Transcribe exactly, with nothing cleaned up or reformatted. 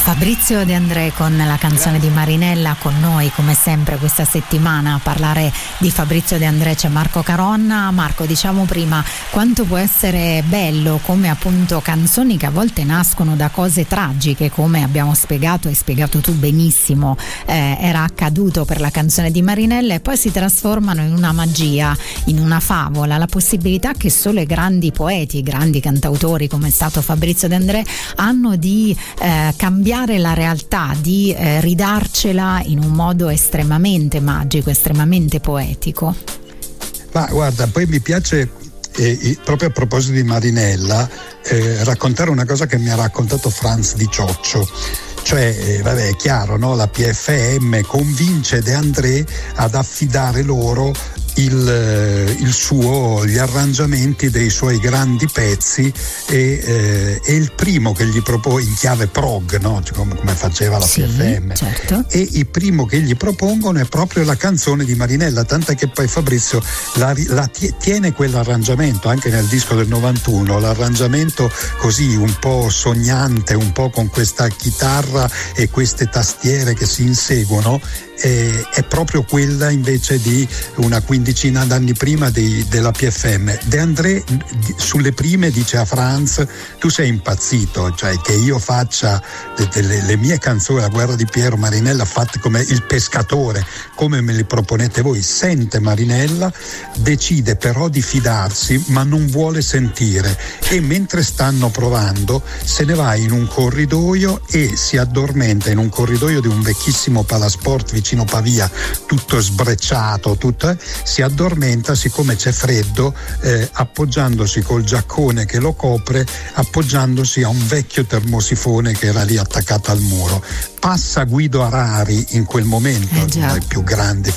Fabrizio De André con la canzone di Marinella, con noi come sempre questa settimana a parlare di Fabrizio De André c'è Marco Caronna. Marco, diciamo prima quanto può essere bello come appunto canzoni che a volte nascono da cose tragiche, come abbiamo spiegato e spiegato tu benissimo, eh, era accaduto per la canzone di Marinella, e poi si trasformano in una magia, in una favola, la possibilità che solo i grandi poeti, grandi cantautori come è stato Fabrizio De André hanno di eh, cambiare la realtà, di eh, ridarcela in un modo estremamente magico, estremamente poetico. Ma guarda, poi mi piace eh, proprio a proposito di Marinella eh, raccontare una cosa che mi ha raccontato Franz Di Cioccio. Cioè, eh, vabbè, è chiaro, no? La P F M convince De André ad affidare loro il, il suo, gli arrangiamenti dei suoi grandi pezzi, e, eh, è il primo che gli propone in chiave prog, no? Cioè, come, come faceva la sì, P F M, certo. E il primo che gli propongono è proprio la canzone di Marinella, tant'è che poi Fabrizio la, la tiene quell'arrangiamento anche nel disco del novantuno, l'arrangiamento così un po' sognante, un po' con questa chitarra e queste tastiere che si inseguono, eh, è proprio quella invece di una quindicina d'anni prima di, della P F M. De André sulle prime dice a Franz: tu sei impazzito, cioè che io faccia delle, le mie canzoni, La guerra di Piero, Marinella fatte come Il pescatore, come me li proponete voi. Sente Marinella, decide però di fidarsi ma non vuole sentire, e mentre stanno provando se ne va in un corridoio e si addormenta in un corridoio di un vecchissimo palasport vicino Pavia, tutto sbrecciato, tutto, si addormenta, siccome c'è freddo, eh, appoggiandosi col giaccone che lo copre, appoggiandosi a un vecchio termosifone che era lì attaccato al muro. Passa Guido Arari in quel momento, eh il più grande